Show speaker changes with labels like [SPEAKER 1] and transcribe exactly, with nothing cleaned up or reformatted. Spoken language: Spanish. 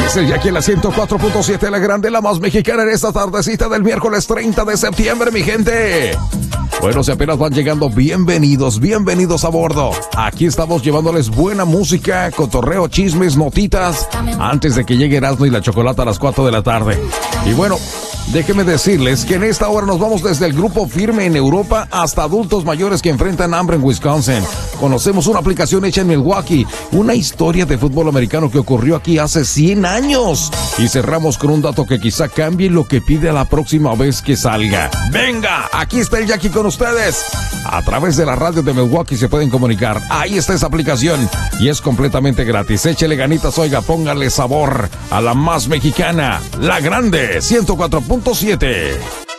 [SPEAKER 1] Es el Jackie en la ciento cuatro punto siete, la grande, la más mexicana en esta tardecita del miércoles treinta de septiembre, mi gente. Bueno, si apenas van llegando, bienvenidos, bienvenidos a bordo. Aquí estamos llevándoles buena música, cotorreo, chismes, notitas, antes de que llegue Erasmo y la Chocolata a las cuatro de la tarde. Y bueno, déjenme decirles que en esta hora nos vamos desde el Grupo Firme en Europa hasta adultos mayores que enfrentan hambre en Wisconsin. Conocemos una aplicación hecha en Milwaukee, una historia de fútbol americano que ocurrió aquí hace cien años. Y cerramos con un dato que quizá cambie lo que pide a la próxima vez que salga. ¡Venga! Aquí está el Jackie con ustedes. A través de la radio de Milwaukee se pueden comunicar. Ahí está esa aplicación y es completamente gratis. Échele ganitas, oiga, póngale sabor a la más mexicana, la grande, ciento cuatro punto siete.